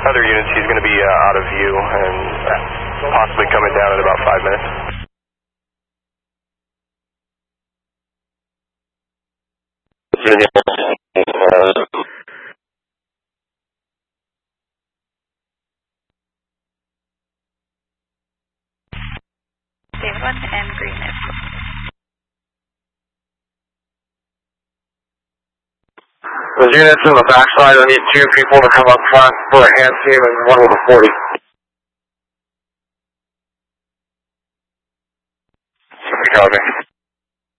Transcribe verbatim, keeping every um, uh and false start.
other units, he's going to be uh, out of view and possibly coming down in about five minutes. David one and Green is. Those units in the backside, I need two people to come up front for a hand team and one with a forty. Copy.